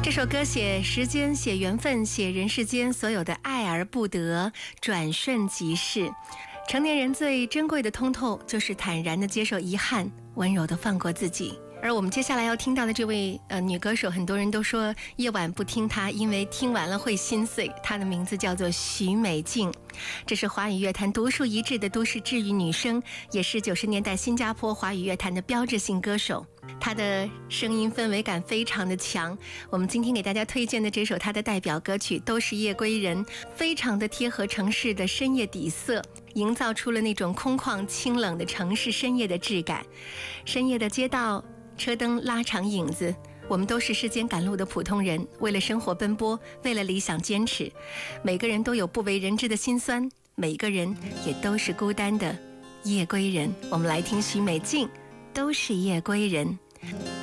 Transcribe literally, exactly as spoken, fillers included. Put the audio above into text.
这首歌写时间，写缘分，写人世间所有的爱而不得，转瞬即逝。成年人最珍贵的通透，就是坦然地接受遗憾，温柔地放过自己。而我们接下来要听到的这位呃女歌手，很多人都说夜晚不听她，因为听完了会心碎。她的名字叫做许美静，这是华语乐坛独树一帜的都市治愈女声，也是九十年代新加坡华语乐坛的标志性歌手。她的声音氛围感非常的强，我们今天给大家推荐的这首她的代表歌曲《都是夜归人》，非常的贴合城市的深夜底色，营造出了那种空旷清冷的城市深夜的质感。深夜的街道，车灯拉长影子，我们都是世间赶路的普通人，为了生活奔波，为了理想坚持。每个人都有不为人知的辛酸，每个人也都是孤单的夜归人。我们来听许美静，都是夜归人。